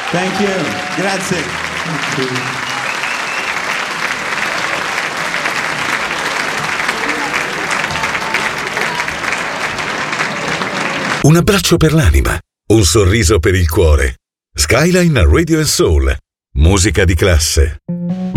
Thank you, grazie. Un abbraccio per l'anima, un sorriso per il cuore. Skyline Radio and Soul, musica di classe.